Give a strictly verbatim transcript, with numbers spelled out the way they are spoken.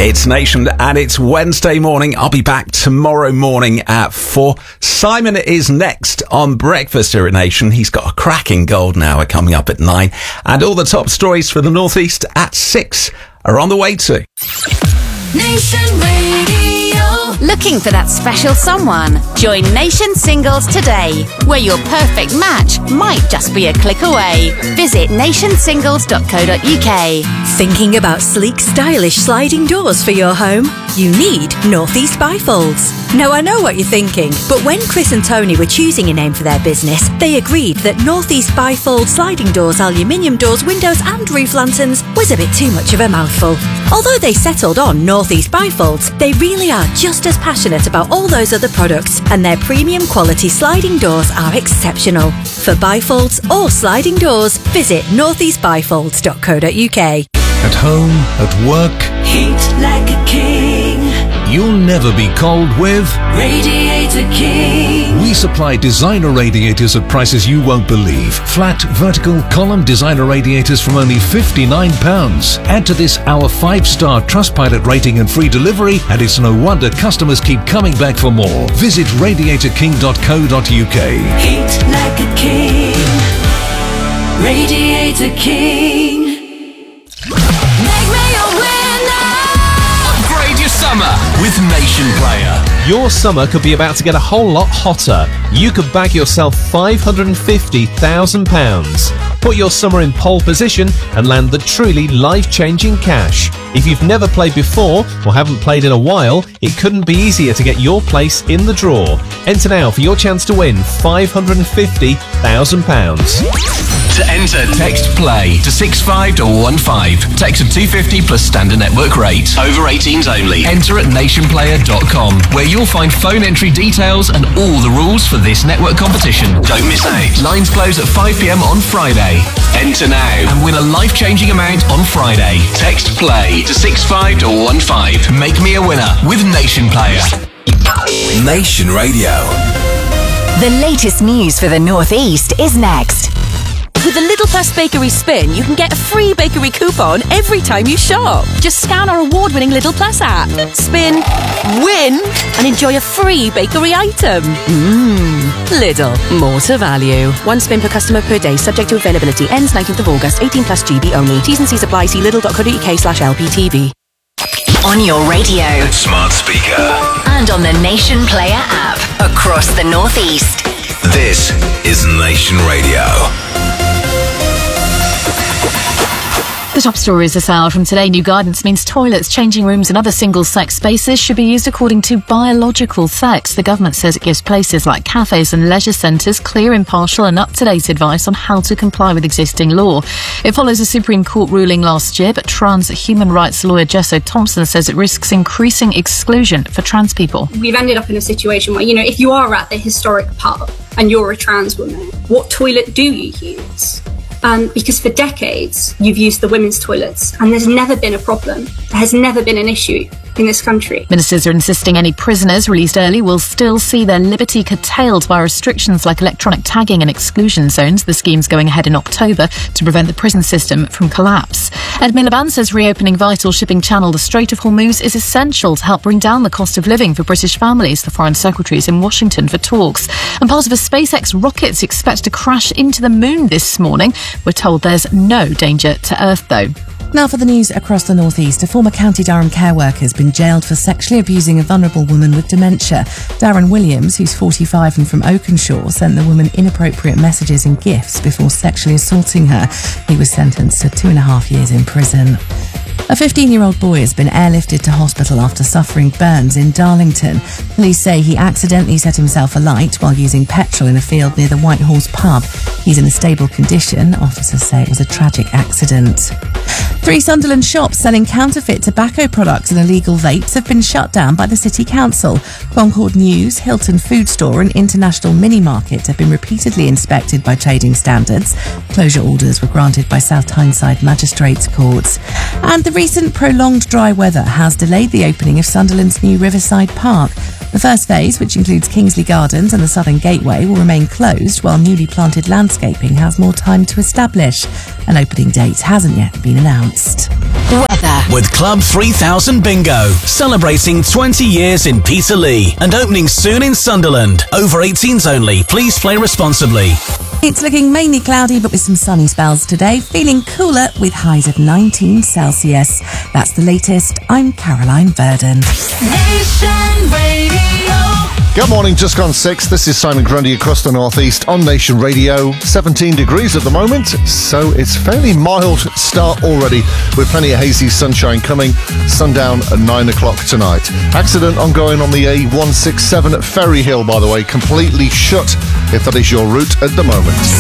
It's Nation and it's Wednesday morning. I'll be back tomorrow morning at four. Simon is next on Breakfast here at Nation. He's got a cracking golden hour coming up at nine. And all the top stories for the Northeast at six are on the way too. Nation Radio. Looking for that special someone? Join Nation Singles today, where your perfect match might just be a click away. Visit nation singles dot co dot uk. Thinking about sleek, stylish sliding doors for your home? You need Northeast Bifolds. Now, I know what you're thinking, but when Chris and Tony were choosing a name for their business, they agreed that Northeast Bifold sliding doors, aluminium doors, windows and roof lanterns was a bit too much of a mouthful. Although they settled on Northeast Bifolds, they really are just as passionate about all those other products, and their premium quality sliding doors are exceptional. For bifolds or sliding doors, visit northeast bifolds dot co dot uk. At home, at work, Heat like a king. you'll never be cold with Radiator King. We supply designer radiators at prices you won't believe. Flat, vertical, column designer radiators from only fifty-nine pounds. Add to this our five-star Trustpilot rating and free delivery, and it's no wonder customers keep coming back for more. Visit radiator king dot co dot uk. Heat like a king. Radiator King. Make me a winner. Upgrade your summer with Nation Player. Your summer could be about to get a whole lot hotter. You could bag yourself five hundred fifty thousand pounds. Put your summer in pole position and land the truly life-changing cash. If you've never played before or haven't played in a while, it couldn't be easier to get your place in the draw. Enter now for your chance to win five hundred fifty thousand pounds. To enter, text PLAY to six five one five. Text of two fifty plus standard network rate. Over eighteens only. Enter at nation player dot com, where you'll find phone entry details and all the rules for this network competition. Don't miss out. Lines close at five p m on Friday. Enter now and win a life-changing amount on Friday. Text PLAY to six five one five. Make me a winner with Nation Player. Nation Radio. The latest news for the Northeast is next. With the Lidl Plus Bakery Spin, you can get a free bakery coupon every time you shop. Just scan our award-winning Lidl Plus app, spin, win, and enjoy a free bakery item. Mmm. Lidl. More to value. One spin per customer per day, subject to availability. Ends nineteenth of August. eighteen plus G B only. T's and C's apply. See lidl dot co dot uk slash L P T V. On your radio Smart speaker. and on the Nation Player app across the Northeast. This is Nation Radio. The top stories as well from today. New guidance means toilets, changing rooms and other single-sex spaces should be used according to biological sex. The government says it gives places like cafes and leisure centres clear, impartial and up-to-date advice on how to comply with existing law. It follows a Supreme Court ruling last year, but trans human rights lawyer Jessa Thompson says it risks increasing exclusion for trans people. We've ended up in a situation where, you know, if you are at the historic pub and you're a trans woman, what toilet do you use? Um, because for decades, you've used the women's toilets and there's never been a problem. There has never been an issue in this country. Ministers are insisting any prisoners released early will still see their liberty curtailed by restrictions like electronic tagging and exclusion zones. The scheme's going ahead in October to prevent the prison system from collapse. Ed Miliband says reopening vital shipping channel, the Strait of Hormuz, is essential to help bring down the cost of living for British families. The Foreign Secretary is in Washington for talks. And part of a SpaceX rocket is expected to crash into the moon this morning. We're told there's no danger to Earth, though. Now for the news across the Northeast. A former County Durham care worker has been jailed for sexually abusing a vulnerable woman with dementia. Darren Williams, who's forty-five and from Oakenshaw, sent the woman inappropriate messages and gifts before sexually assaulting her. He was sentenced to two and a half years in prison. A fifteen-year-old boy has been airlifted to hospital after suffering burns in Darlington. Police say he accidentally set himself alight while using petrol in a field near the White Horse pub. He's in a stable condition. Officers say it was a tragic accident. Three Sunderland shops selling counterfeit tobacco products and illegal vapes have been shut down by the City Council. Concord News, Hilton Food Store and International Mini Market have been repeatedly inspected by trading standards. Closure orders were granted by South Tyneside Magistrates Courts. And the recent prolonged dry weather has delayed the opening of Sunderland's new Riverside Park. The first phase, which includes Kingsley Gardens and the Southern Gateway, will remain closed while newly planted landscaping has more time to establish. An opening date hasn't yet been announced. Weather. with Club three thousand Bingo, celebrating twenty years in Peterlee and opening soon in Sunderland. Over eighteens only. Please play responsibly. It's looking mainly cloudy but with some sunny spells today, feeling cooler with highs of nineteen Celsius. That's the latest. I'm Caroline Verdon. Nation Radio. Good morning, just gone six. This is Simon Grundy across the northeast on Nation Radio. seventeen degrees at the moment, so it's fairly mild start already with plenty of hazy sunshine coming. Sundown at nine o'clock tonight. Accident ongoing on the A one sixty-seven at Ferry Hill, by the way, completely shut if that is your route at the moment.